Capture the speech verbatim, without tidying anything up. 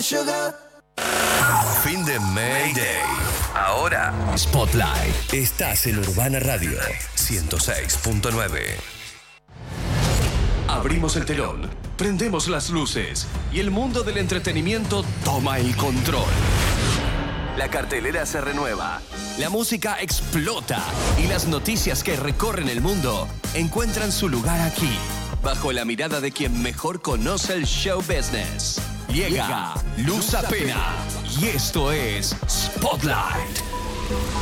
sugar. Fin de Mayday. Ahora, Spotlight. Estás en Urbana Radio ciento seis punto nueve. Abrimos el telón, prendemos las luces y el mundo del entretenimiento toma el control. La cartelera se renueva, la música explota y las noticias que recorren el mundo encuentran su lugar aquí, bajo la mirada de quien mejor conoce el show business. Llega Luz Apena y esto es Spotlight.